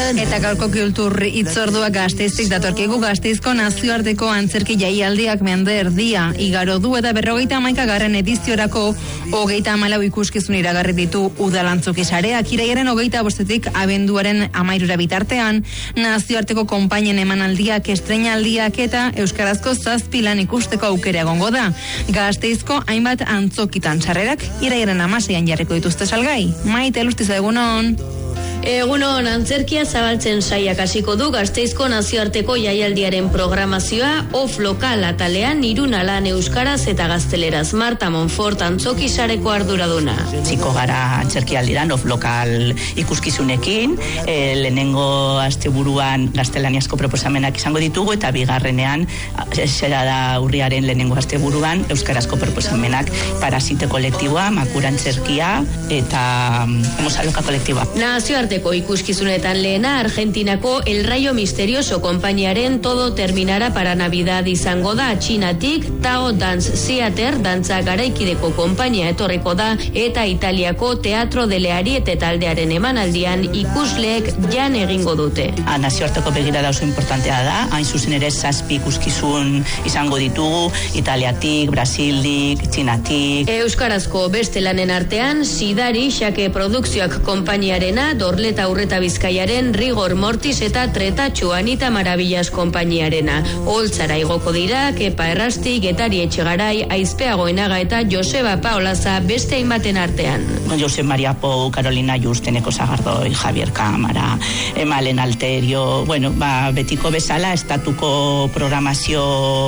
Eta gaurko kultur itzordua Gasteiztik datorkigu. Gasteizko nazioarteko antzerki jaialdiak mende erdia igaro du eta 51. ediziorako 34 ikuskizun iragarri ditu udalantzoki sareak. Irailaren 25-tik abenduaren 13 bitartean nazioarteko konpainien emanaldiak, estreinaldiak eta euskarazko 7 lan ikusteko aukera egongo da. Gasteizko hainbat antzokitan sarrerak irailaren 16an jarriko dituzte salgai. Maite Lustiza, egunon. Egunon, antzerkia zabaltzen saiak hasiko du Gasteizko nazioarteko jaialdiaren programazioa off lokal atalean Iruna lan euskaraz eta gazteleraz. Marta Monfort antzoki sareko arduraduna. Ziko gara antzerkialdiran off lokal ikuskizunekin, lehenengo asteburuan gaztelaniazko proposamenak izango ditugu eta bigarrenean zera da urriaren lehenengo asteburuan euskarazko proposamenak Parasite kolektiboa, Makura antzerkia eta Mosaloka kolektiboa. Nazioarteko ikuskizunetan lehena Argentinako El Rayo Misterioso konpainiaren Todo Terminara para Navidad izango da. Txinatik Tao Dance Theater dantza garaikideko konpainia etorriko da eta Italiako Teatro delle Ariete taldearen emanaldian ikusleek jan egingo dute. Nazioarteko begirada oso importantea da, hain zuzen ere 7 ikuskizun izango ditugu, Italiatik, Brasildik, Txinatik. Euskarazko beste lanen artean Sidari Xake Produkzioak konpainiarena, Dorleta Urreta Bizkaiaren Rigor Mortis eta Tretatxu Anita Maravillas konpainiarena. Holtzara igoko dira Kepa Errasti, Getari Etxegarai, Aizpea Goenaga eta Joseba Paolaza beste hainbaten artean. Josep Maria Pou, Carolina Justeneko Sagardoi, Javier Cámara, Malen Alterio, betiko bezala estatuko programazio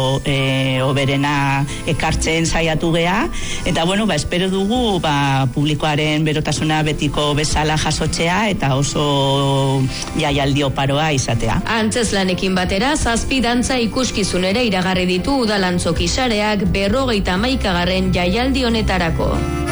oberena ekartzen saiatu gea, eta espero dugu publikoaren berotasuna betiko bezala jasotzea eta oso jaialdi oparoa izatea. Antzeslanekin batera 7 dantza ikuskizun ere iragarri ditu udalantzoki sareak 51. jaialdi honetarako.